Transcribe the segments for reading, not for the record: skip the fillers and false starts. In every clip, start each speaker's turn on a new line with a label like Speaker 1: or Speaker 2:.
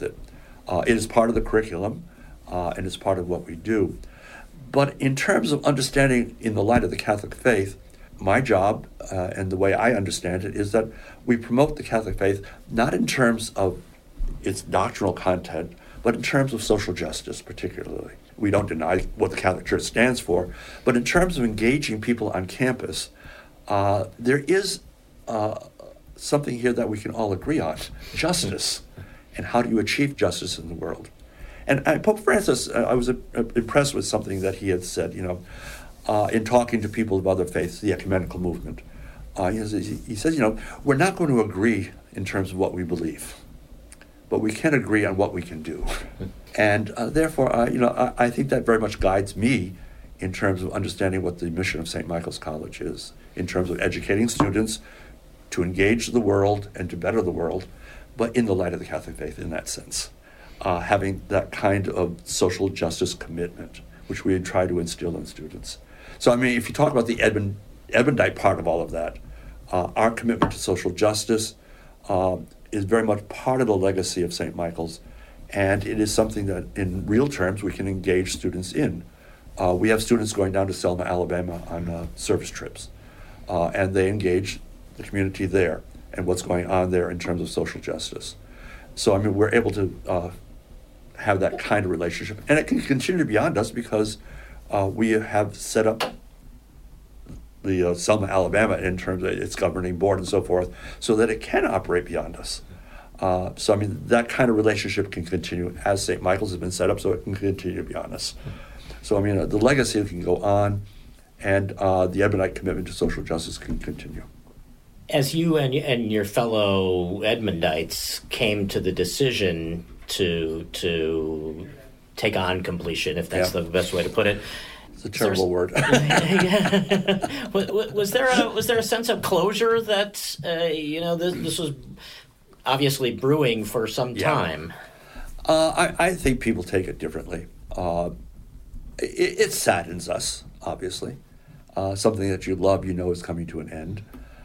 Speaker 1: with it. It is part of the curriculum, and it's part of what we do. But in terms of understanding in the light of the Catholic faith, my job and the way I understand it is that we promote the Catholic faith not in terms of its doctrinal content, but in terms of social justice particularly. We don't deny what the Catholic Church stands for, but in terms of engaging people on campus, there is something here that we can all agree on: justice. And how do you achieve justice in the world? And Pope Francis, I was impressed with something that he had said, in talking to people of other faiths, the ecumenical movement. He says, we're not going to agree in terms of what we believe, but we can agree on what we can do. And therefore, I think that very much guides me in terms of understanding what the mission of St. Michael's College is, in terms of educating students to engage the world and to better the world, but in the light of the Catholic faith in that sense. Having that kind of social justice commitment, which we try to instill in students. So, if you talk about the Edmundite part of all of that, our commitment to social justice is very much part of the legacy of St. Michael's, and it is something that, in real terms, we can engage students in. We have students going down to Selma, Alabama on service trips, and they engage the community there and what's going on there in terms of social justice. So, we're able to have that kind of relationship, and it can continue beyond us because we have set up the Selma, Alabama, in terms of its governing board and so forth, so that it can operate beyond us. So that kind of relationship can continue as St. Michael's has been set up, so it can continue beyond us. So the legacy can go on, and the Edmundite commitment to social justice can continue.
Speaker 2: As you and your fellow Edmundites came to the decision to take on completion, if that's the best way to put it.
Speaker 1: It's a terrible word.
Speaker 2: Was there a sense of closure that this was obviously brewing for some time?
Speaker 1: I think people take it differently. It saddens us, obviously. Something that you love, is coming to an end.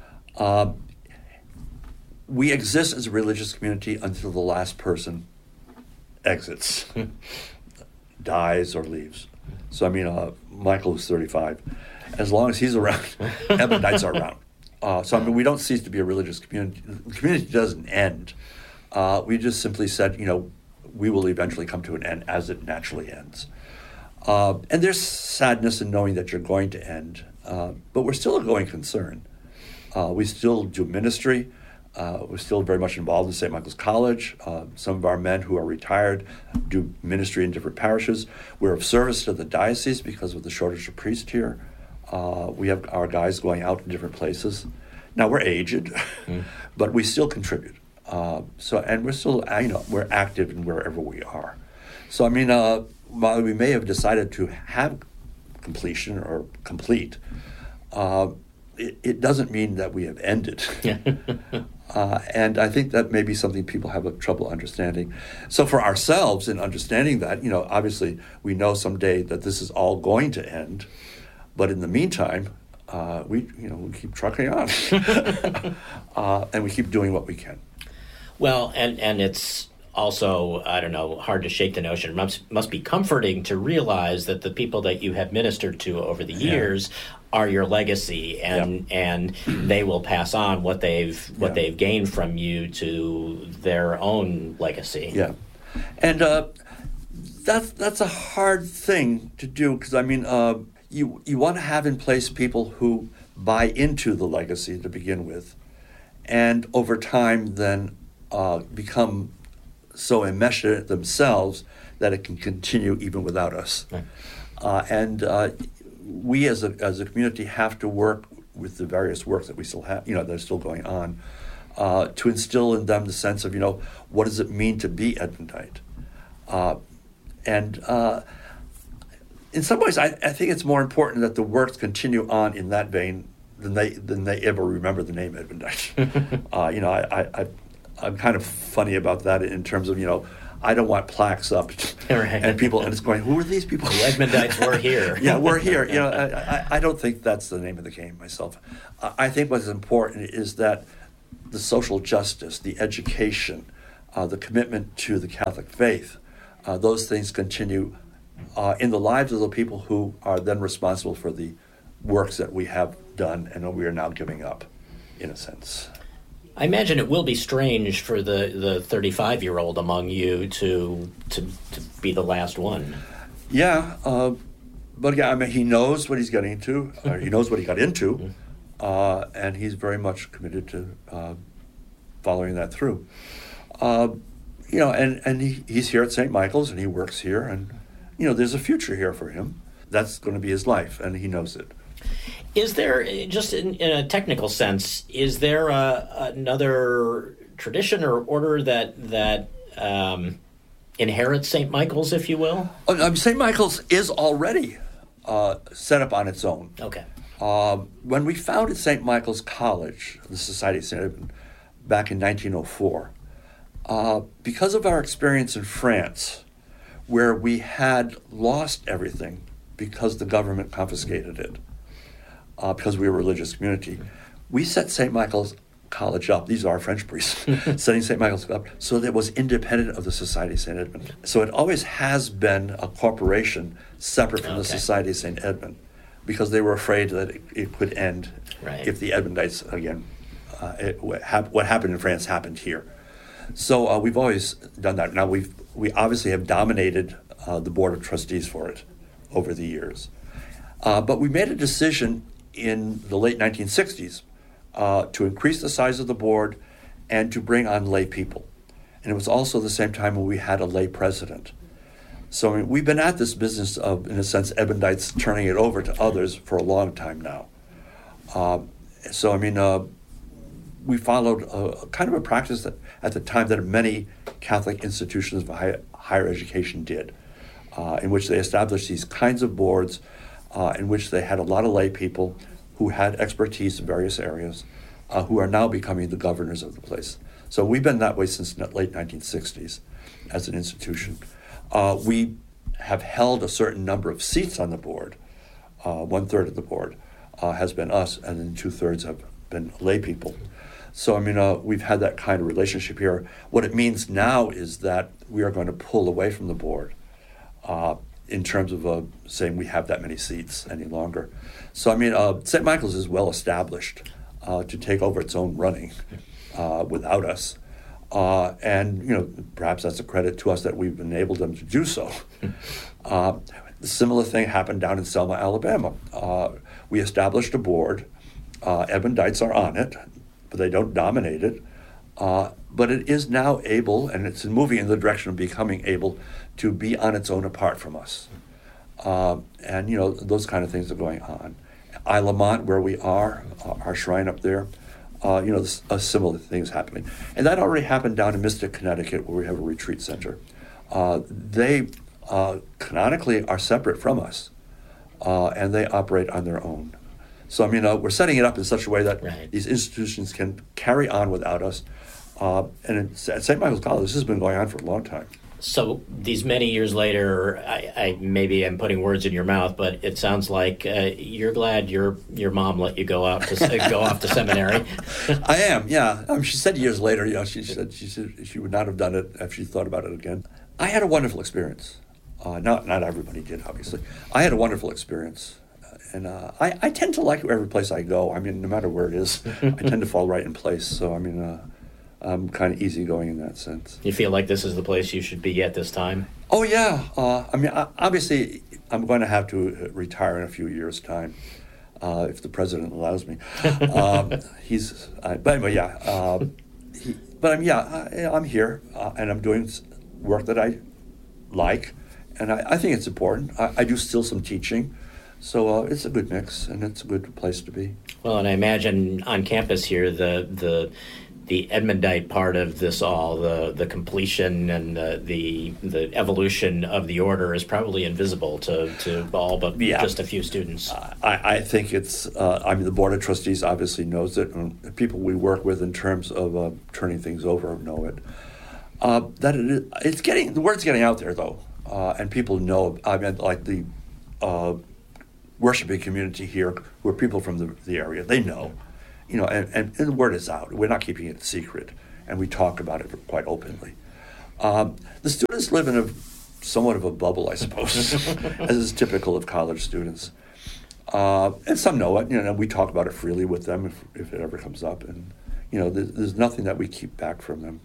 Speaker 1: We exist as a religious community until the last person exits, dies or leaves. So Michael is 35. As long as he's around, Edmundites are around. So we don't cease to be a religious community. The community doesn't end. We just simply said, we will eventually come to an end as it naturally ends. And there's sadness in knowing that you're going to end, but we're still a going concern. We still do ministry. We're still very much involved in St. Michael's College. Some of our men who are retired do ministry in different parishes. We're of service to the diocese because of the shortage of priests here. We have our guys going out in different places. Now, we're aged, but we still contribute. And we're still, we're active in wherever we are. So, while we may have decided to have completion or complete, it doesn't mean that we have ended. And I think that may be something people have trouble understanding. So for ourselves, in understanding that, obviously we know someday that this is all going to end, but in the meantime, we keep trucking on, and we keep doing what we can.
Speaker 2: Well, and it's also, hard to shake the notion. It must be comforting to realize that the people that you have ministered to over the years are your legacy, and they will pass on what they've gained from you to their own legacy.
Speaker 1: Yeah, and that's a hard thing to do because you want to have in place people who buy into the legacy to begin with, and over time then become so enmeshed in it themselves that it can continue even without us. And we as a community have to work with the various works that we still have, that are still going on, to instill in them the sense of, what does it mean to be Edmundite? And in some ways, I think it's more important that the works continue on in that vein than they ever remember the name Edmundite. I'm kind of funny about that in terms of, I don't want plaques up and people, and it's going, who are these people?
Speaker 2: The Edmundites were here.
Speaker 1: Yeah, we're here. I don't think that's the name of the game myself. I think what's important is that the social justice, the education, the commitment to the Catholic faith, those things continue in the lives of the people who are then responsible for the works that we have done and that we are now giving up, in a sense.
Speaker 2: I imagine it will be strange for the 35-year-old among you to be the last one.
Speaker 1: Yeah, but again, I mean, he knows what he's getting into. He knows what he got into, and he's very much committed to following that through. And he's here at St. Michael's, and he works here, and there's a future here for him. That's going to be his life, and he knows it.
Speaker 2: Is there, just in a technical sense, is there another tradition or order that inherits St. Michael's, if you will?
Speaker 1: St. Michael's is already set up on its own.
Speaker 2: Okay.
Speaker 1: When we founded St. Michael's College, the Society of St. Edmund, back in 1904, because of our experience in France, where we had lost everything because the government confiscated it, because we were a religious community, we set St. Michael's College up. These are our French priests setting St. Michael's up so that it was independent of the Society of St. Edmund. So it always has been a corporation separate from the Society of St. Edmund, because they were afraid that it could end if the Edmundites, again, what happened in France happened here. So we've always done that. Now we obviously have dominated the Board of Trustees for it over the years. But we made a decision in the late 1960s to increase the size of the board and to bring on lay people. And it was also the same time when we had a lay president. So I mean, we've been at this business of, in a sense, Edmundites turning it over to others for a long time now. We followed kind of a practice that at the time that many Catholic institutions of higher education did, in which they established these kinds of boards in which they had a lot of lay people who had expertise in various areas, who are now becoming the governors of the place. So we've been that way since the late 1960s as an institution. We have held a certain number of seats on the board. 1/3 of the board has been us, and then 2/3 have been lay people. So, I mean, we've had that kind of relationship here. What it means now is that we are going to pull away from the board in terms of saying we have that many seats any longer. So, I mean, St. Michael's is well established to take over its own running without us. And perhaps that's a credit to us that we've enabled them to do so. The similar thing happened down in Selma, Alabama. We established a board. Edmundites are on it, but they don't dominate it. But it is now able, and it's moving in the direction of becoming able to be on its own apart from us. And those kind of things are going on. Isle Lamont, where we are, our shrine up there, similar things happening. And that already happened down in Mystic, Connecticut, where we have a retreat center. They canonically are separate from us, and they operate on their own. So, I mean, we're setting it up in such a way that these institutions can carry on without us. And at St. Michael's College, this has been going on for a long time.
Speaker 2: So these many years later, I maybe I'm putting words in your mouth, but it sounds like you're glad your mom let you go off to seminary.
Speaker 1: I am, yeah. She said years later, she said she would not have done it if she thought about it again. I had a wonderful experience. Not everybody did, obviously. I had a wonderful experience. And I tend to like every place I go. I mean, no matter where it is, I tend to fall right in place. So, I mean, I'm kind of easygoing in that sense.
Speaker 2: You feel like this is the place you should be at this time?
Speaker 1: Oh, yeah. I mean, obviously, I'm going to have to retire in a few years' time, if the president allows me. I'm here, and I'm doing work that I like, and I think it's important. I do still some teaching. So it's a good mix, and it's a good place to be.
Speaker 2: Well, and I imagine on campus here, the Edmundite part of this all, the completion and the evolution of the order is probably invisible to all but just a few students.
Speaker 1: I think it's, the Board of Trustees obviously knows it, and the people we work with in terms of turning things over know it. The word's getting out there, though, and people know. I mean, like the worshiping community here, who are people from the area, they know, and the word is out. We're not keeping it secret, and we talk about it quite openly. The students live in somewhat of a bubble, I suppose, as is typical of college students. And some know it. We talk about it freely with them if it ever comes up. And, there's nothing that we keep back from them.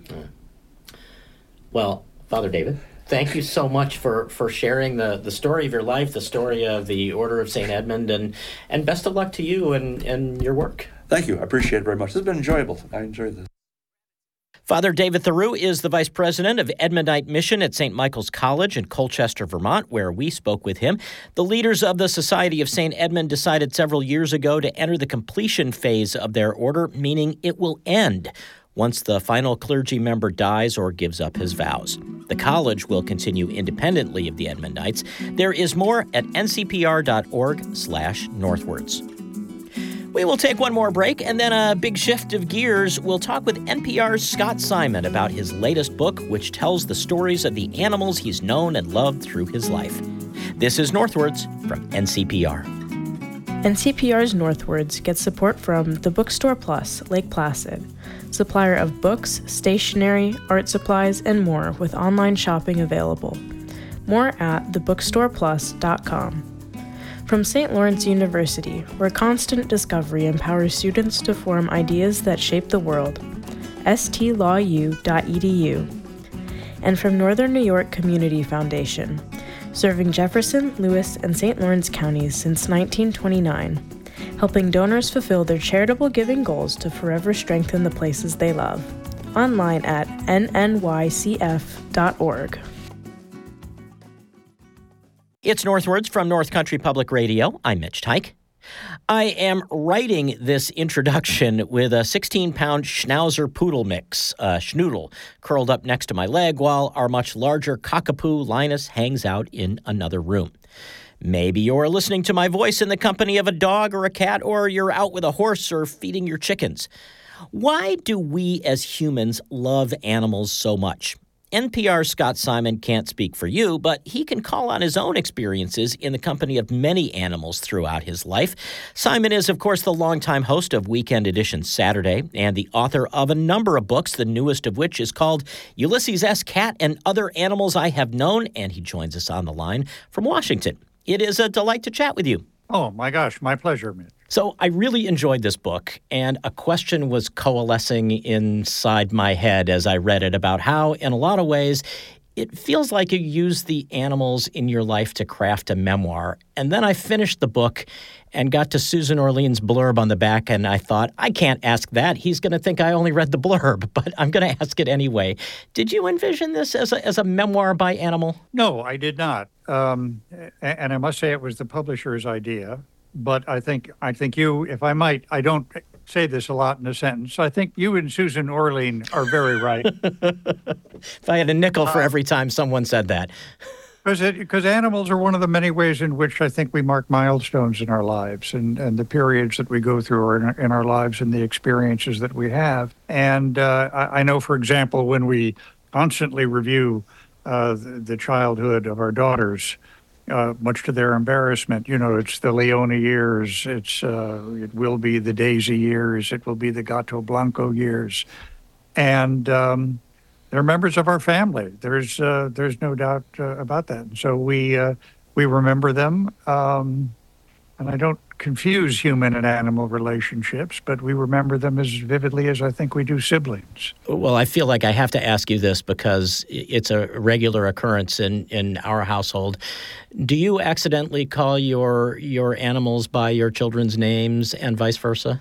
Speaker 2: Well, Father David, thank you so much for sharing the story of your life, the story of the Order of St. Edmund, and best of luck to you and your work.
Speaker 1: Thank you. I appreciate it very much. This has been enjoyable. I enjoyed this.
Speaker 2: Father David Theroux is the Vice President of Edmundite Mission at St. Michael's College in Colchester, Vermont, where we spoke with him. The leaders of the Society of St. Edmund decided several years ago to enter the completion phase of their order, meaning it will end once the final clergy member dies or gives up his vows. The college will continue independently of the Edmundites. There is more at ncpr.org/northwards. We will take one more break and then a big shift of gears. We'll talk with NPR's Scott Simon about his latest book, which tells the stories of the animals he's known and loved through his life. This is Northwards from NCPR.
Speaker 3: NCPR's Northwards gets support from The Bookstore Plus, Lake Placid, supplier of books, stationery, art supplies, and more with online shopping available. More at thebookstoreplus.com. From St. Lawrence University, where constant discovery empowers students to form ideas that shape the world, stlawu.edu. And from Northern New York Community Foundation, serving Jefferson, Lewis, and St. Lawrence counties since 1929, helping donors fulfill their charitable giving goals to forever strengthen the places they love. Online at nnycf.org.
Speaker 2: It's Northwards from North Country Public Radio. I'm Mitch Teich. I am writing this introduction with a 16-pound Schnauzer poodle mix, Schnoodle, curled up next to my leg while our much larger cockapoo Linus hangs out in another room. Maybe you're listening to my voice in the company of a dog or a cat, or you're out with a horse or feeding your chickens. Why do we as humans love animals so much? NPR's Scott Simon can't speak for you, but he can call on his own experiences in the company of many animals throughout his life. Simon is, of course, the longtime host of Weekend Edition Saturday and the author of a number of books, the newest of which is called Ulysses S. Cat and Other Animals I Have Known, and he joins us on the line from Washington. It is a delight to chat with you.
Speaker 4: Oh, my gosh, my pleasure, Mitch.
Speaker 2: So I really enjoyed this book, and a question was coalescing inside my head as I read it about how, in a lot of ways, it feels like you use the animals in your life to craft a memoir. And then I finished the book and got to Susan Orlean's blurb on the back, and I thought, I can't ask that. He's going to think I only read the blurb, but I'm going to ask it anyway. Did you envision this as a memoir by animal?
Speaker 4: No, I did not. And I must say it was the publisher's idea. But I think you, if I might, I don't say this a lot in a sentence. I think you and Susan Orlean are very right.
Speaker 2: If I had a nickel for every time someone said that.
Speaker 4: Because animals are one of the many ways in which I think we mark milestones in our lives and the periods that we go through in our lives and the experiences that we have. And I know, for example, when we constantly review the childhood of our daughters, much to their embarrassment, it's the Leona years, it will be the Daisy years, it will be the Gato Blanco years, and they're members of our family. There's no doubt about that. And so we remember them, and I don't confuse human and animal relationships, but we remember them as vividly as I think we do siblings.
Speaker 2: Well, I feel like I have to ask you this because it's a regular occurrence in our household. Do you accidentally call your animals by your children's names and vice versa?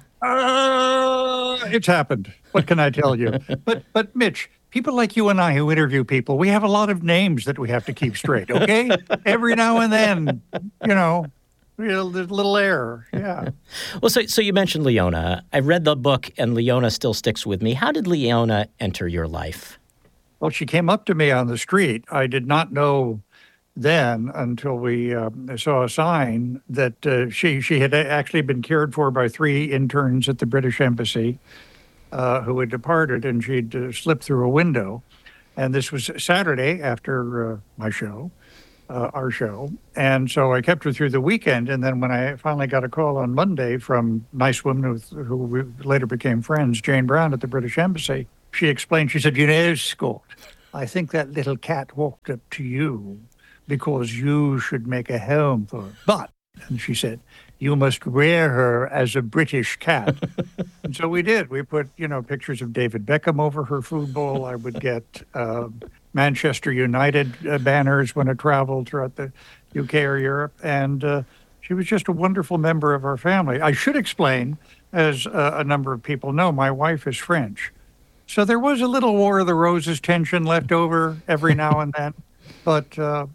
Speaker 4: It's happened. What can I tell you? But Mitch, people like you and I who interview people, we have a lot of names that we have to keep straight, okay? Every now and then, there's a little error, yeah.
Speaker 2: Well, so you mentioned Leona. I read the book, and Leona still sticks with me. How did Leona enter your life?
Speaker 4: Well, she came up to me on the street. I did not know then until we saw a sign that she had actually been cared for by 3 interns at the British Embassy who had departed, and she'd slipped through a window. And this was Saturday after my show. Our show. And so I kept her through the weekend. And then when I finally got a call on Monday from a nice woman who we later became friends, Jane Brown at the British Embassy, she explained, she said, it's Scott. I think that little cat walked up to you because you should make a home for her. But, and she said, you must rear her as a British cat. And so we did. We put, pictures of David Beckham over her food bowl. I would get Manchester United banners when I traveled throughout the UK or Europe. And she was just a wonderful member of our family. I should explain, as a number of people know, my wife is French. So there was a little War of the Roses tension left over every now and then. But,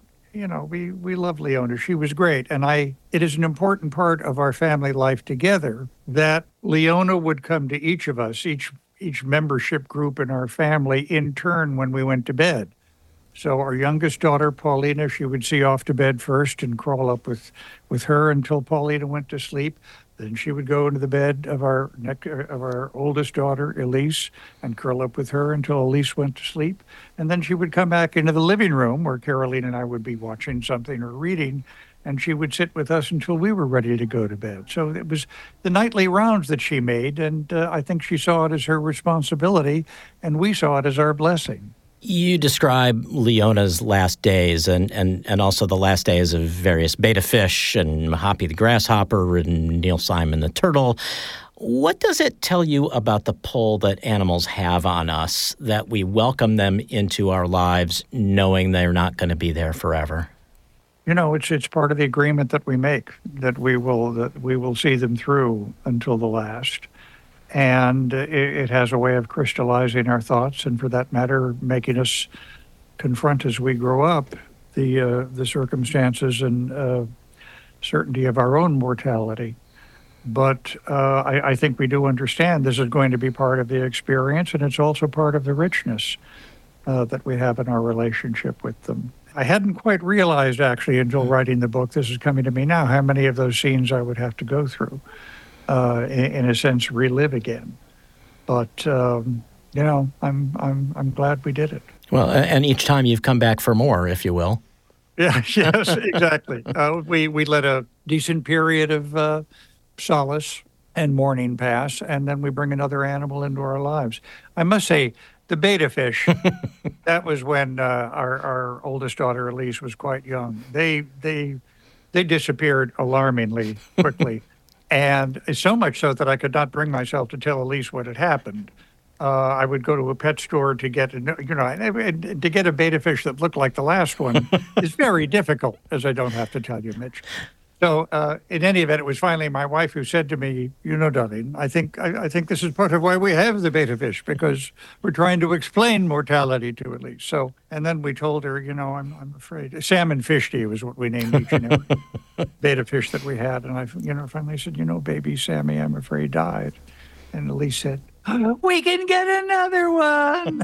Speaker 4: we love Leona. She was great. And it is an important part of our family life together that Leona would come to each of us, each membership group in our family in turn when we went to bed. So our youngest daughter, Paulina, she would see off to bed first and crawl up with her until Paulina went to sleep. Then she would go into the bed of our oldest daughter, Elise, and curl up with her until Elise went to sleep. And then she would come back into the living room where Caroline and I would be watching something or reading, and she would sit with us until we were ready to go to bed. So it was the nightly rounds that she made, and I think she saw it as her responsibility, and we saw it as our blessing.
Speaker 2: You describe Leona's last days and also the last days of various betta fish and Hoppy the grasshopper and Neil Simon the turtle. What does it tell you about the pull that animals have on us, that we welcome them into our lives knowing they're not going to be there forever?
Speaker 4: It's part of the agreement that we make, that we will see them through until the last. And it has a way of crystallizing our thoughts, and for that matter, making us confront as we grow up the circumstances and certainty of our own mortality. But I think we do understand this is going to be part of the experience, and it's also part of the richness that we have in our relationship with them. I hadn't quite realized, actually, until writing the book, this is coming to me now, how many of those scenes I would have to go through. In a sense, relive again. But I'm glad we did it.
Speaker 2: Well, and each time you've come back for more, if you will.
Speaker 4: Yeah, yes, exactly. We let a decent period of solace and mourning pass, and then we bring another animal into our lives. I must say, the betta fish, that was when our oldest daughter, Elise, was quite young. They disappeared alarmingly quickly. And so much so that I could not bring myself to tell Elise what had happened. I would go to a pet store to get a betta fish that looked like the last one is very difficult, as I don't have to tell you, Mitch. So in any event, it was finally my wife who said to me, darling, I think this is part of why we have the betta fish, because we're trying to explain mortality to Elise. So, and then we told her, I'm afraid. Salmon Fishty was what we named each and every betta fish that we had. And I, finally said, baby Sammy, I'm afraid died. And Elise said, we can get another one.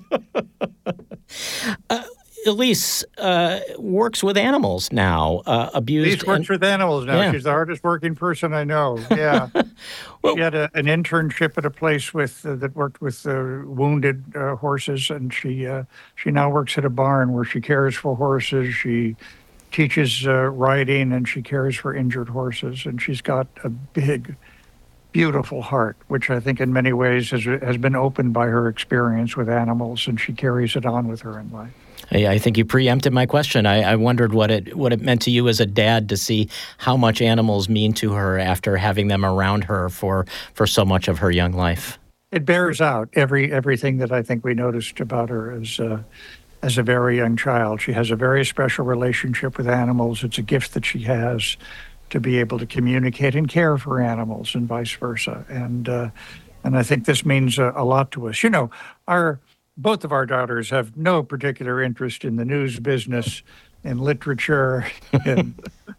Speaker 2: Elise works with animals now, abused.
Speaker 4: Elise works with animals now. Yeah. She's the hardest working person I know. Yeah. Well, she had an internship at a place that worked with wounded horses, and she now works at a barn where she cares for horses. She teaches riding, and she cares for injured horses. And she's got a big, beautiful heart, which I think in many ways has been opened by her experience with animals, and she carries it on with her in life.
Speaker 2: I think you preempted my question. I wondered what it meant to you as a dad to see how much animals mean to her after having them around her for so much of her young life.
Speaker 4: It bears out everything that I think we noticed about her as a very young child. She has a very special relationship with animals. It's a gift that she has to be able to communicate and care for animals, and vice versa. And I think this means a lot to us. Both of our daughters have no particular interest in the news business, in literature, in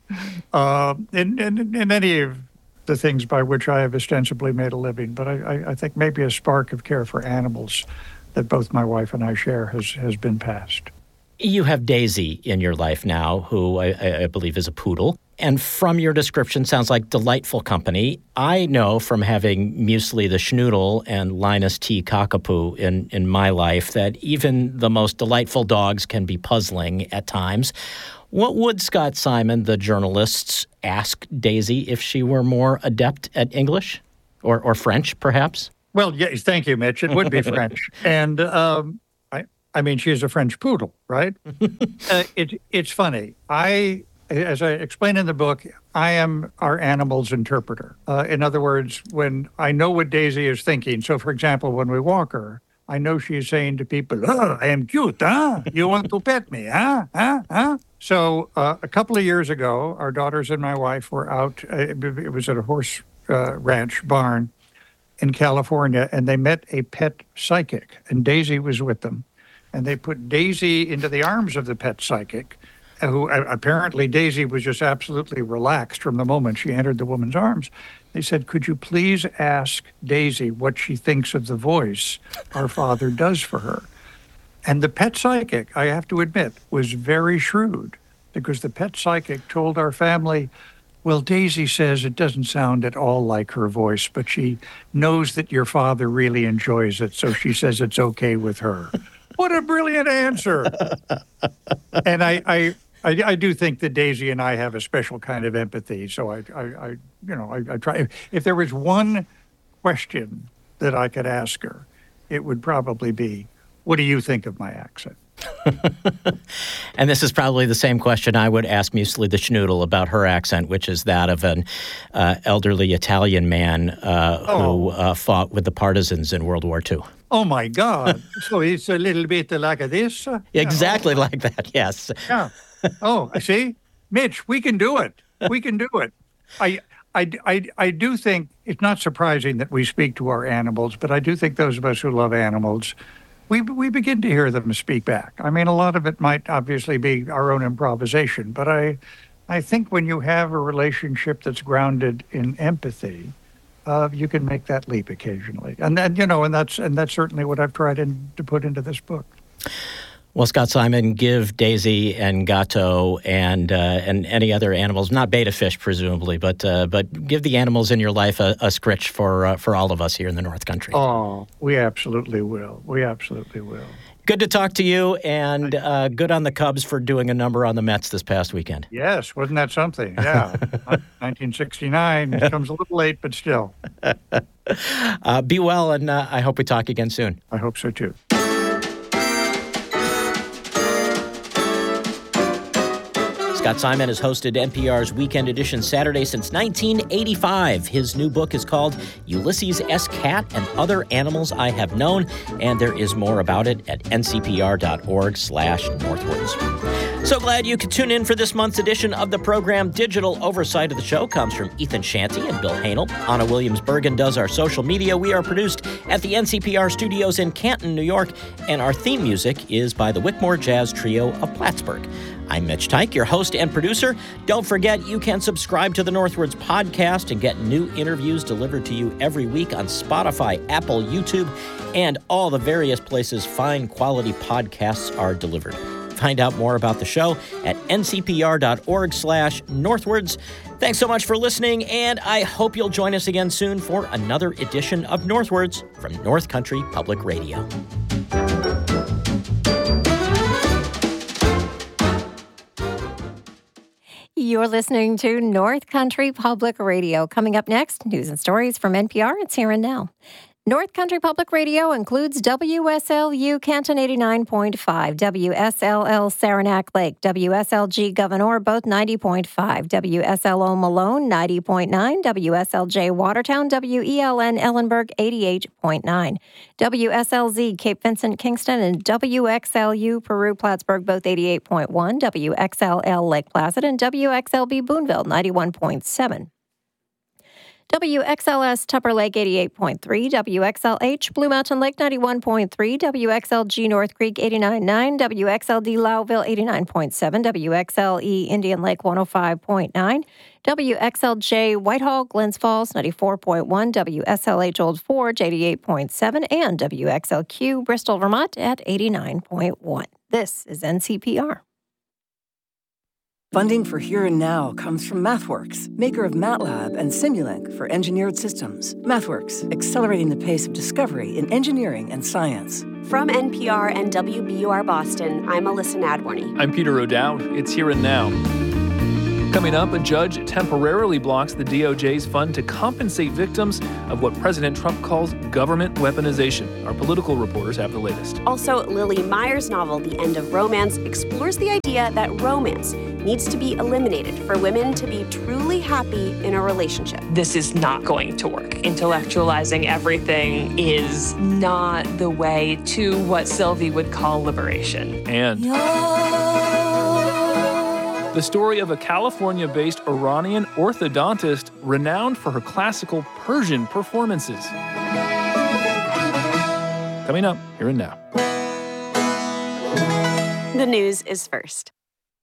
Speaker 4: any of the things by which I have ostensibly made a living. But I think maybe a spark of care for animals that both my wife and I share has been passed.
Speaker 2: You have Daisy in your life now, who I believe is a poodle. And from your description, sounds like delightful company. I know from having Muesli the Schnoodle and Linus T. Cockapoo in my life that even the most delightful dogs can be puzzling at times. What would Scott Simon, the journalist, ask Daisy if she were more adept at English or French, perhaps?
Speaker 4: Well, yes, thank you, Mitch. It would be French. And I mean, she is a French poodle, right? It's funny. As I explain in the book, I am our animal's interpreter. In other words, when I know what Daisy is thinking, so for example, when we walk her, I know she's saying to people, "Oh, I am cute, huh? You want to pet me, huh? So a couple of years ago, our daughters and my wife were out. It was at a horse ranch barn in California, and they met a pet psychic, and Daisy was with them. And they put Daisy into the arms of the pet psychic, who apparently Daisy was just absolutely relaxed from the moment she entered the woman's arms. They said, "Could you please ask Daisy what she thinks of the voice our father does for her?" And the pet psychic, I have to admit, was very shrewd, because the pet psychic told our family, "Well, Daisy says it doesn't sound at all like her voice, but she knows that your father really enjoys it, so she says it's okay with her." What a brilliant answer. And I do think that Daisy and I have a special kind of empathy. So I try. If there was one question that I could ask her, it would probably be, "What do you think of my accent?"
Speaker 2: And this is probably the same question I would ask Muesli the Schnoodle about her accent, which is that of an elderly Italian man who fought with the partisans in World War II.
Speaker 4: Oh, my God. So it's a little bit like this?
Speaker 2: Exactly like that, yes.
Speaker 4: Yeah. Oh, see? Mitch, we can do it. We can do it. I do think it's not surprising that we speak to our animals, but I do think those of us who love animals, we begin to hear them speak back. I mean, a lot of it might obviously be our own improvisation, but I think when you have a relationship that's grounded in empathy, you can make that leap occasionally, and then and that's certainly what I've tried to put into this book.
Speaker 2: Well, Scott Simon, give Daisy and Gato and any other animals, not betta fish presumably, but give the animals in your life a scritch for all of us here in the North Country.
Speaker 4: Oh, we absolutely will. We absolutely will.
Speaker 2: Good to talk to you, and good on the Cubs for doing a number on the Mets this past weekend.
Speaker 4: Yes, wasn't that something? Yeah, 1969 comes a little late, but still.
Speaker 2: Be well, and I hope we talk again soon.
Speaker 4: I hope so too.
Speaker 2: Scott Simon has hosted NPR's Weekend Edition Saturday since 1985. His new book is called Ulysses S. Cat and Other Animals I Have Known, and there is more about it at ncpr.org/northwards. So glad you could tune in for this month's edition of the program. Digital oversight of the show comes from Ethan Shanty and Bill Hanel. Anna Williams-Bergen does our social media. We are produced at the NCPR studios in Canton, New York, and our theme music is by the Whitmore Jazz Trio of Plattsburgh. I'm Mitch Teich, your host and producer. Don't forget, you can subscribe to the Northwards podcast and get new interviews delivered to you every week on Spotify, Apple, YouTube, and all the various places fine quality podcasts are delivered. Find out more about the show at ncpr.org/northwards. Thanks so much for listening, and I hope you'll join us again soon for another edition of Northwards from North Country Public Radio.
Speaker 5: You're listening to North Country Public Radio. Coming up next, news and stories from NPR. It's Here and Now. North Country Public Radio includes WSLU Canton 89.5, WSLL Saranac Lake, WSLG Gouverneur, both 90.5, WSLO Malone 90.9, WSLJ Watertown, WELN Ellenburg 88.9, WSLZ Cape Vincent Kingston, and WXLU Peru Plattsburgh, both 88.1, WXLL Lake Placid, and WXLB Boonville 91.7. WXLS Tupper Lake 88.3, WXLH Blue Mountain Lake 91.3, WXLG North Creek 89.9, WXLD Lowville 89.7, WXLE Indian Lake 105.9, WXLJ Whitehall Glens Falls 94.1, WSLH Old Forge 88.7, and WXLQ Bristol, Vermont at 89.1. This is NCPR.
Speaker 6: Funding for Here and Now comes from MathWorks, maker of MATLAB and Simulink for engineered systems. MathWorks, accelerating the pace of discovery in engineering and science.
Speaker 7: From NPR and WBUR Boston, I'm Alyssa Nadworny.
Speaker 8: I'm Peter O'Dowd. It's Here and Now.
Speaker 7: Coming up, a judge temporarily blocks the DOJ's fund to compensate victims of what President Trump calls government weaponization. Our political reporters have the latest.
Speaker 8: Also, Lily Meyer's novel, The End of Romance, explores the idea that romance needs to be eliminated for women to be truly happy in a relationship.
Speaker 9: This is not going to work. Intellectualizing everything is not the way to what Sylvie would call liberation.
Speaker 7: And the story of a California-based Iranian orthodontist renowned for her classical Persian performances. Coming up here and now.
Speaker 8: The news is first.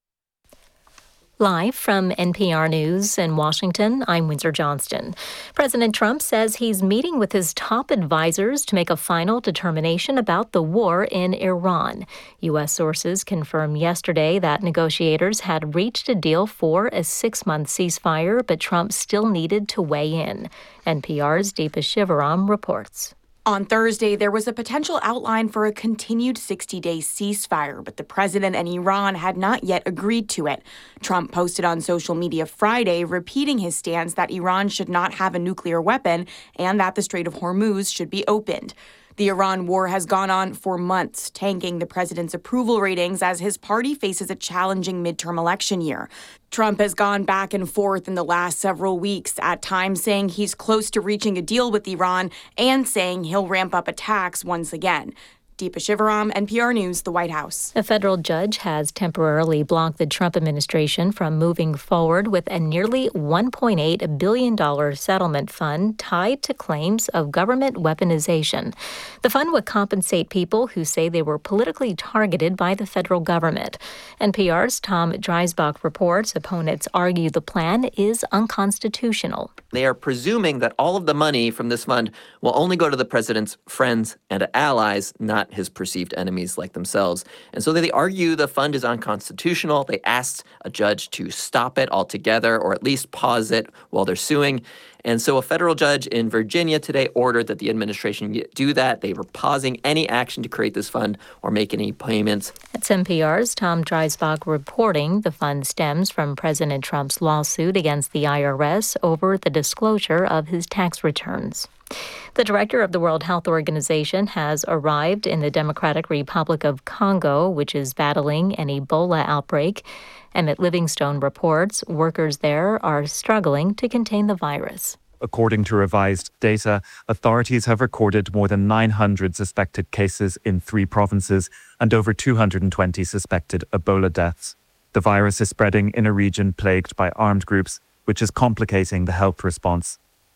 Speaker 5: Live from NPR News in Washington, I'm Windsor Johnston. President Trump says he's meeting with his top advisors to make a final determination about the war in Iran. U.S. sources confirmed yesterday that negotiators had reached a deal for a 6-month ceasefire, but Trump still needed to weigh in. NPR's Deepa Shivaram reports.
Speaker 10: On Thursday, there was a potential outline for a continued 60-day ceasefire, but the president and Iran had not yet agreed to it. Trump posted on social media Friday, repeating his stance that Iran should not have a nuclear weapon and that the Strait of Hormuz should be opened. The Iran war has gone on for months, tanking the president's approval ratings as his party faces a challenging midterm election year. Trump has gone back and forth in the last several weeks, at times saying he's close to reaching a deal with Iran and saying he'll ramp up attacks once again. Deepa Shivaram, NPR News, the White House.
Speaker 5: A federal judge has temporarily blocked the Trump administration from moving forward with a nearly $1.8 billion settlement fund tied to claims of government weaponization. The fund would compensate people who say they were politically targeted by the federal government. NPR's Tom Dreisbach reports opponents argue the plan is unconstitutional.
Speaker 11: They are presuming that all of the money from this fund will only go to the president's friends and allies, not his perceived enemies like themselves. And so they argue the fund is unconstitutional. They asked a judge to stop it altogether or at least pause it while they're suing. And so a federal judge in Virginia today ordered that the administration do that. They were pausing any action to create this fund or make any payments.
Speaker 5: It's NPR's Tom Dreisbach reporting the fund stems from President Trump's lawsuit against the IRS over the disclosure of his tax returns. The director of the World Health Organization has arrived in the Democratic Republic of Congo, which is battling an Ebola outbreak. Emmett Livingstone reports workers there are struggling to contain the virus.
Speaker 12: According to revised data, authorities have recorded more than 900 suspected cases in 3 provinces and over 220 suspected Ebola deaths. The virus is spreading in a region plagued by armed groups, which is complicating the health response.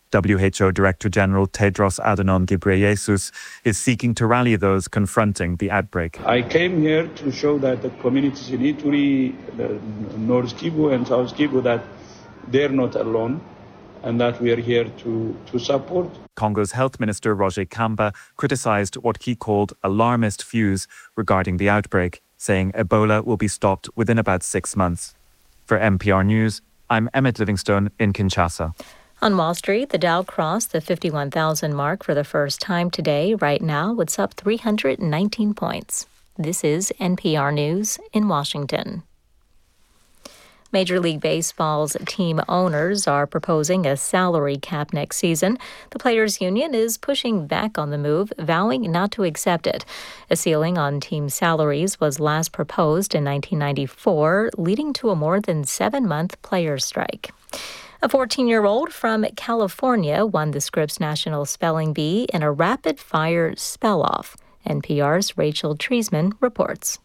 Speaker 12: WHO Director General Tedros Adhanom Ghebreyesus is seeking to rally those confronting the outbreak.
Speaker 13: I came here to show that the communities in Ituri, North Kivu and South Kivu, that they're not alone and that we are here to support.
Speaker 12: Congo's Health Minister Roger Kamba criticized what he called alarmist views regarding the outbreak, saying Ebola will be stopped within about 6 months. For NPR News, I'm Emmett Livingstone in Kinshasa.
Speaker 5: On Wall Street, the Dow crossed the 51,000 mark for the first time today. Right now, it's up 319 points. This is NPR News in Washington. Major League Baseball's team owners are proposing a salary cap next season. The Players Union is pushing back on the move, vowing not to accept it. A ceiling on team salaries was last proposed in 1994, leading to a more than 7-month players' strike. A 14-year-old from California won the Scripps National Spelling Bee in a rapid-fire spell-off. NPR's Rachel Treisman reports.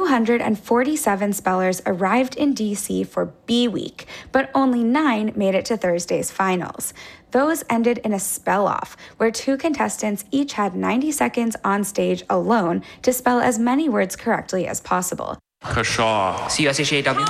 Speaker 14: 247 spellers arrived in D.C. for Bee Week, but only 9 made it to Thursday's finals. Those ended in a spell-off, where 2 contestants each had 90 seconds on stage alone to spell as many words correctly as possible.
Speaker 15: Kershaw. C-U-S-H-A-W.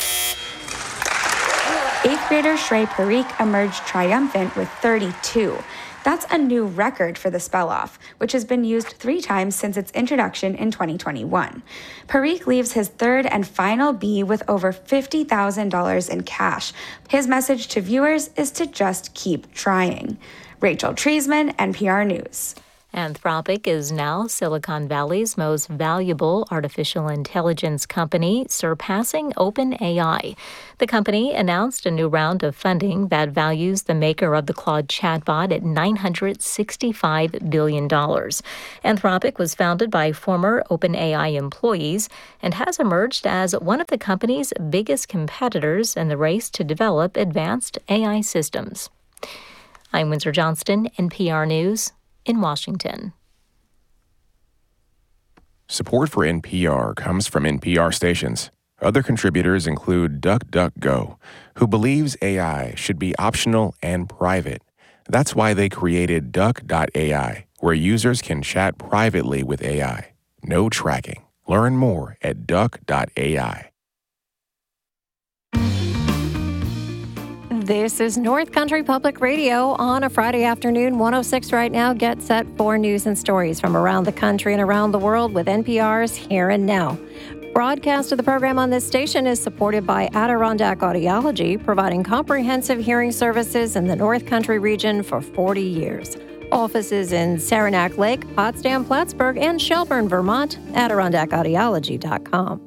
Speaker 14: 8th grader Shrey Parikh emerged triumphant with 32. That's a new record for the spell-off, which has been used 3 times since its introduction in 2021. Parikh leaves his 3rd and final bee with over $50,000 in cash. His message to viewers is to just keep trying. Rachel Treisman, NPR News.
Speaker 5: Anthropic is now Silicon Valley's most valuable artificial intelligence company, surpassing OpenAI. The company announced a new round of funding that values the maker of the Claude chatbot at $965 billion. Anthropic was founded by former OpenAI employees and has emerged as one of the company's biggest competitors in the race to develop advanced AI systems. I'm Windsor Johnston, NPR News in Washington.
Speaker 16: Support for NPR comes from NPR stations. Other contributors include DuckDuckGo, who believes AI should be optional and private. That's why they created Duck.ai, where users can chat privately with AI. No tracking. Learn more at Duck.ai.
Speaker 5: This is North Country Public Radio on a Friday afternoon, 106 right now. Get set for news and stories from around the country and around the world with NPR's Here and Now. Broadcast of the program on this station is supported by Adirondack Audiology, providing comprehensive hearing services in the North Country region for 40 years. Offices in Saranac Lake, Potsdam, Plattsburgh, and Shelburne, Vermont. AdirondackAudiology.com.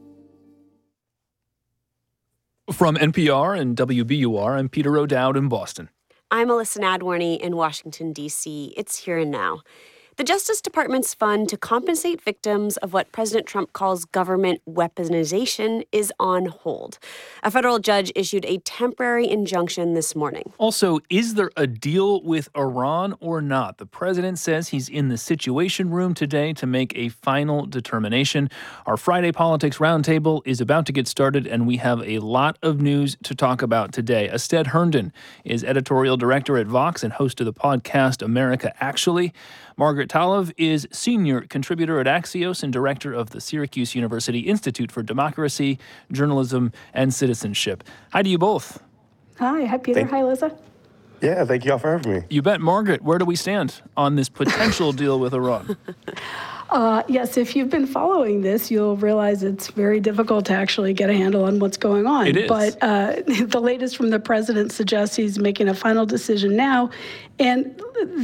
Speaker 7: From NPR and WBUR, I'm Peter O'Dowd in Boston.
Speaker 8: I'm Alyssa Nadworny in Washington, D.C. It's Here and Now. The Justice Department's fund to compensate victims of what President Trump calls government weaponization is on hold. A federal judge issued a temporary injunction this morning.
Speaker 7: Also, is there a deal with Iran or not? The president says he's in the Situation Room today to make a final determination. Our Friday Politics Roundtable is about to get started, and we have a lot of news to talk about today. Ested Herndon is editorial director at Vox and host of the podcast America Actually. Margaret Talev is senior contributor at Axios and director of the Syracuse University Institute for Democracy, Journalism, and Citizenship. Hi to you both.
Speaker 17: Hi Peter. Hi, Liza.
Speaker 18: Yeah, thank you all for having me.
Speaker 7: You bet. Margaret, where do we stand on this potential deal with Iran?
Speaker 17: Yes, if you've been following this, you'll realize it's very difficult to actually get a handle on what's going on.
Speaker 7: It is.
Speaker 17: But the latest from the president suggests he's making a final decision now. And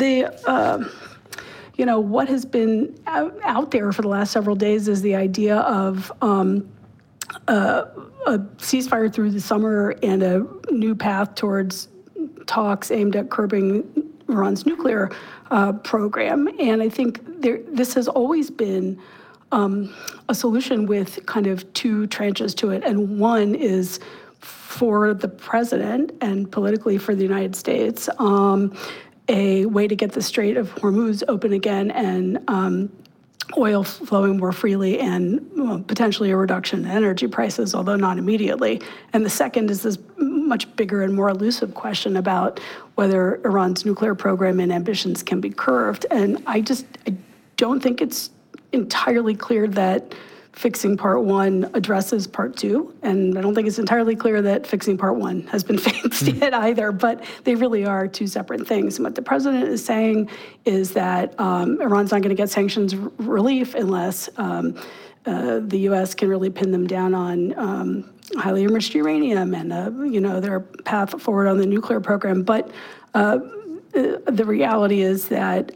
Speaker 17: what has been out there for the last several days is the idea of a ceasefire through the summer and a new path towards talks aimed at curbing Iran's nuclear program. And I think this has always been a solution with kind of two tranches to it. And one is for the president and politically for the United States, a way to get the Strait of Hormuz open again and oil flowing more freely and potentially a reduction in energy prices, although not immediately. And the second is this much bigger and more elusive question about whether Iran's nuclear program and ambitions can be curbed. And I don't think it's entirely clear that fixing part one addresses part two. And I don't think it's entirely clear that fixing part one has been fixed yet either, but they really are two separate things. And what the president is saying is that Iran's not going to get sanctions relief unless the U.S. can really pin them down on highly enriched uranium and, their path forward on the nuclear program. But the reality is that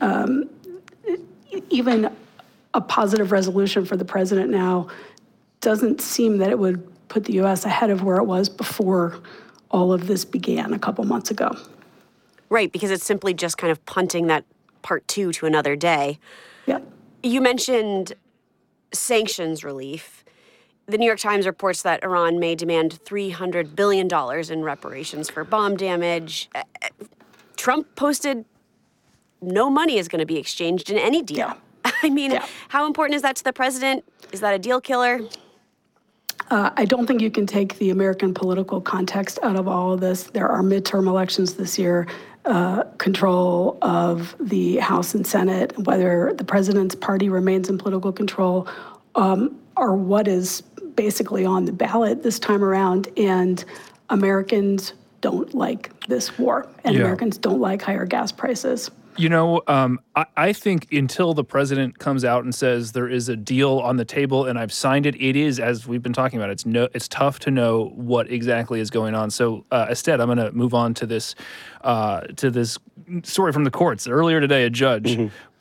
Speaker 17: even a positive resolution for the president now doesn't seem that it would put the U.S. ahead of where it was before all of this began a couple months ago.
Speaker 8: Right, because it's simply just kind of punting that part two to another day.
Speaker 17: Yeah.
Speaker 8: You mentioned sanctions relief. The New York Times reports that Iran may demand $300 billion in reparations for bomb damage. Trump posted no money is going to be exchanged in any deal.
Speaker 17: Yeah.
Speaker 8: I mean, how important is that to the president? Is that a deal killer?
Speaker 17: I don't think you can take the American political context out of all of this. There are midterm elections this year, control of the House and Senate, whether the president's party remains in political control, are what is basically on the ballot this time around. And Americans don't like this war, and Americans don't like higher gas prices.
Speaker 7: I think until the president comes out and says there is a deal on the table and I've signed it, it is, as we've been talking about, it's tough to know what exactly is going on. So, Ested, I'm going to move on to this story from the courts. Earlier today, a judge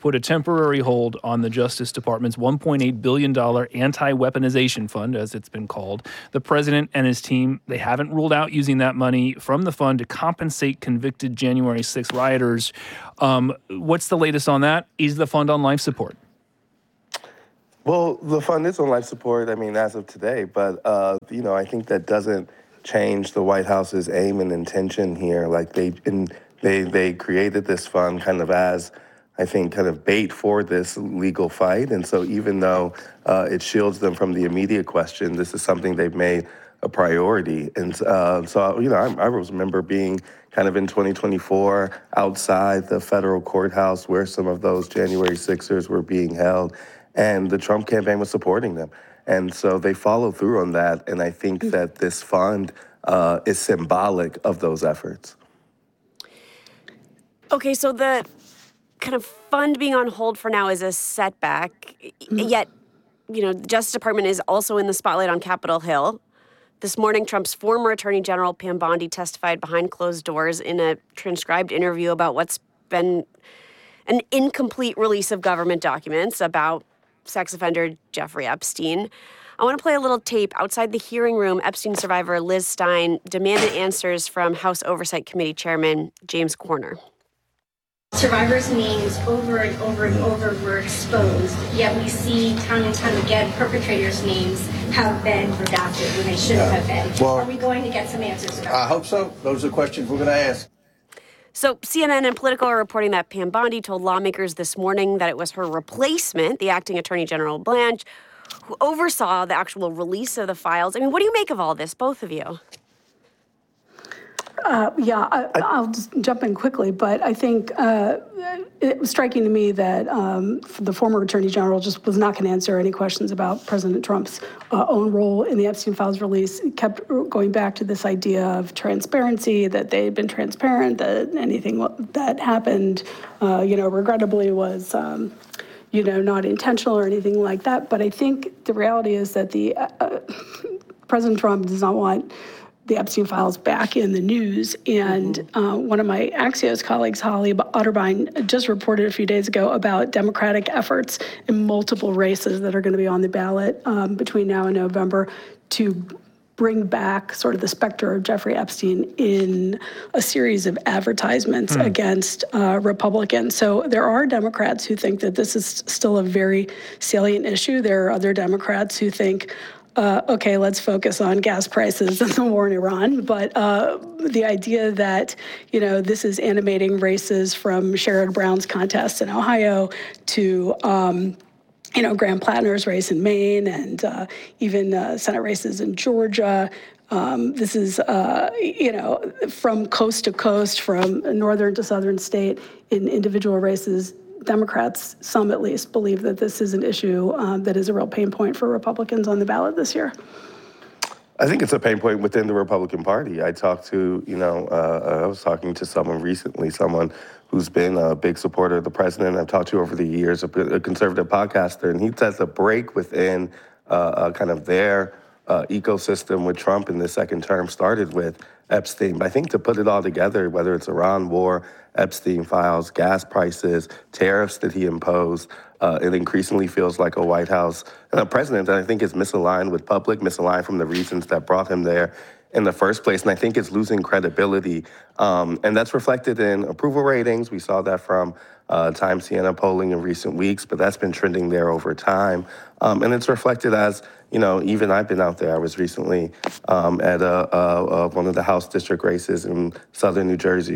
Speaker 7: put a temporary hold on the Justice Department's $1.8 billion anti-weaponization fund, as it's been called. The president and his team, they haven't ruled out using that money from the fund to compensate convicted January 6th rioters. What's the latest on that? Is the fund on life support?
Speaker 18: Well, the fund is on life support, as of today. But, I think that doesn't change the White House's aim and intention here. Like, they created this fund kind of as, I think, kind of bait for this legal fight. And so even though it shields them from the immediate question, this is something they've made a priority. And I remember being kind of in 2024 outside the federal courthouse where some of those January 6ers were being held, and the Trump campaign was supporting them. And so they followed through on that, and I think that this fund is symbolic of those efforts.
Speaker 8: Okay, so the kind of fund being on hold for now is a setback, yet, the Justice Department is also in the spotlight on Capitol Hill. This morning, Trump's former Attorney General Pam Bondi testified behind closed doors in a transcribed interview about what's been an incomplete release of government documents about sex offender Jeffrey Epstein. I want to play a little tape. Outside the hearing room, Epstein survivor Liz Stein demanded answers from House Oversight Committee Chairman James Corner.
Speaker 19: Survivors' names over and over and over were exposed, yet we see time and time again perpetrators' names have been redacted when they shouldn't have been.
Speaker 20: Well,
Speaker 19: are we going to get some answers about
Speaker 20: I hope so. Those are questions we're going to ask.
Speaker 8: So CNN and Politico are reporting that Pam Bondi told lawmakers this morning that it was her replacement, the acting Attorney General Blanche, who oversaw the actual release of the files. What do you make of all this, both of you?
Speaker 17: I'll just jump in quickly, but I think it was striking to me that the former Attorney General just was not going to answer any questions about President Trump's own role in the Epstein files release. It kept going back to this idea of transparency, that they had been transparent, that anything that happened, regrettably was, not intentional or anything like that. But I think the reality is that the President Trump does not want the Epstein files back in the news. And one of my Axios colleagues, Holly Otterbein, just reported a few days ago about Democratic efforts in multiple races that are going to be on the ballot between now and November to bring back sort of the specter of Jeffrey Epstein in a series of advertisements against Republicans. So there are Democrats who think that this is still a very salient issue. There are other Democrats who think, okay, let's focus on gas prices and the war in Iran. But the idea that, this is animating races from Sherrod Brown's contest in Ohio to, Graham Plattner's race in Maine and even Senate races in Georgia. This is, from coast to coast, from northern to southern state in individual races. Democrats, some at least, believe that this is an issue that is a real pain point for Republicans on the ballot this year.
Speaker 18: I think it's a pain point within the Republican Party. I talked to, I was talking to someone recently, someone who's been a big supporter of the president I've talked to over the years, a conservative podcaster, and he says the break within kind of their ecosystem with Trump in the second term started with Epstein. But I think to put it all together, whether it's Iran war, Epstein files, gas prices, tariffs that he imposed, it increasingly feels like a White House and a president that I think is misaligned with public, misaligned from the reasons that brought him there in the first place. And I think it's losing credibility. And that's reflected in approval ratings. We saw that from Time Siena polling in recent weeks, but that's been trending there over time. And it's reflected as, even I've been out there. I was recently at one of the House district races in southern New Jersey,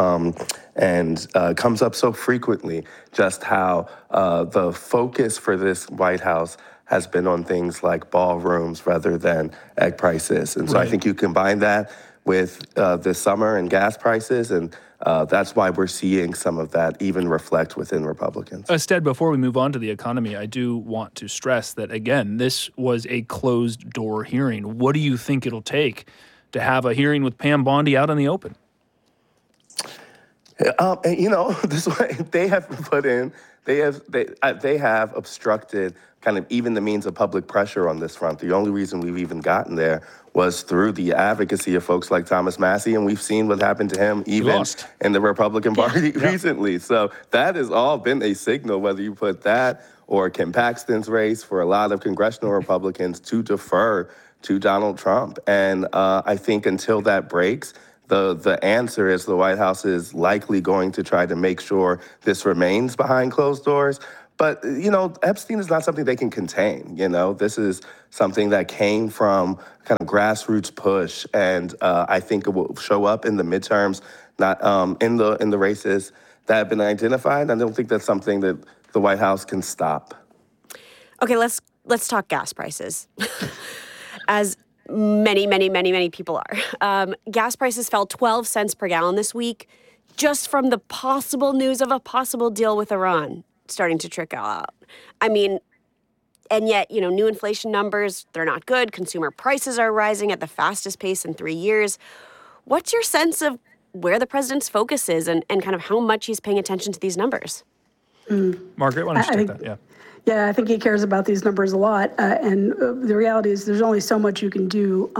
Speaker 18: and comes up so frequently just how the focus for this White House has been on things like ballrooms rather than egg prices. And so I think you combine that with this summer and gas prices, and that's why we're seeing some of that even reflect within Republicans.
Speaker 7: Stead, before we move on to the economy, I do want to stress that, again, this was a closed-door hearing. What do you think it'll take to have a hearing with Pam Bondi out in the open?
Speaker 18: This way they have put in They have obstructed kind of even the means of public pressure on this front. The only reason we've even gotten there was through the advocacy of folks like Thomas Massie, and we've seen what happened to him even in the Republican Party recently. So that has all been a signal, whether you put that or Ken Paxton's race, for a lot of congressional Republicans to defer to Donald Trump. And I think until that breaks, the answer is the White House is likely going to try to make sure this remains behind closed doors. But, Epstein is not something they can contain. This is something that came from kind of grassroots push. And I think it will show up in the midterms, not in the races that have been identified. I don't think that's something that the White House can stop.
Speaker 8: Okay, let's talk gas prices. As many people are. Gas prices fell 12 cents per gallon this week just from the possible news of a possible deal with Iran starting to trickle out. I mean, and yet, new inflation numbers, they're not good. Consumer prices are rising at the fastest pace in 3 years. What's your sense of where the president's focus is and kind of how much he's paying attention to these numbers?
Speaker 7: Margaret, why don't you take that? Yeah.
Speaker 17: Yeah, I think he cares about these numbers a lot. And the reality is there's only so much you can do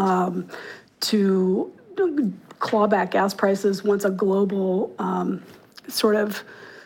Speaker 17: to claw back gas prices once a global sort of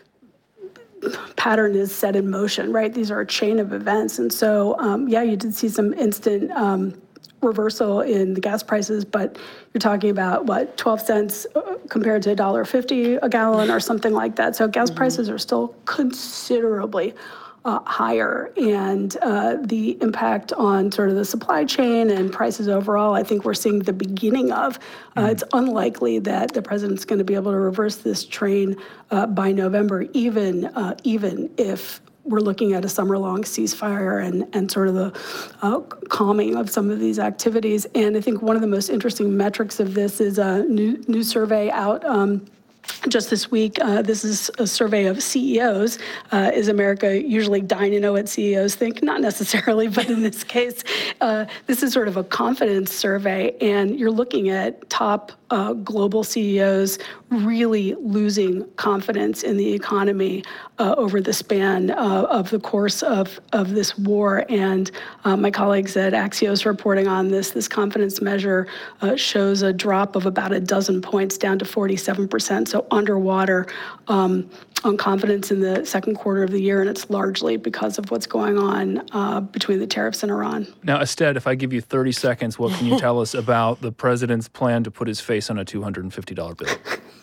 Speaker 17: pattern is set in motion, right? These are a chain of events. And so, you did see some instant reversal in the gas prices, but you're talking about, 12 cents compared to $1.50 a gallon or something like that. So gas prices are still considerably higher, and the impact on sort of the supply chain and prices overall, I think we're seeing the beginning of. It's unlikely that the president's going to be able to reverse this train by November, even if we're looking at a summer-long ceasefire and sort of the calming of some of these activities. And I think one of the most interesting metrics of this is a new survey out just this week. This is a survey of CEOs. Is America usually dying to know what CEOs think? Not necessarily, but in this case, this is sort of a confidence survey, and you're looking at top global CEOs really losing confidence in the economy over the span of the course of this war. And my colleagues at Axios are reporting on this. This confidence measure shows a drop of about a dozen points down to 47%, so underwater on confidence in the second quarter of the year, and it's largely because of what's going on between the tariffs and Iran.
Speaker 7: Now, Ested, if I give you 30 seconds, what can you tell us about the president's plan to put his face on a $250 bill?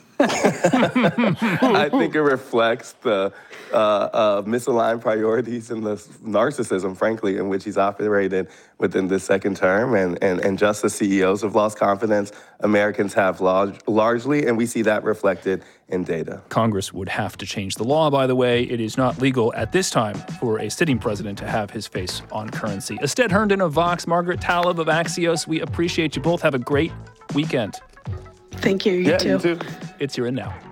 Speaker 18: I think it reflects the misaligned priorities and the narcissism, frankly, in which he's operated within this second term. And just as CEOs have lost confidence, Americans have largely, and we see that reflected in data.
Speaker 7: Congress would have to change the law, by the way. It is not legal at this time for a sitting president to have his face on currency. Ested Herndon of Vox, Margaret Tlaib of Axios, we appreciate you both. Have a great weekend.
Speaker 17: Thank you. You too.
Speaker 7: It's Here and Now.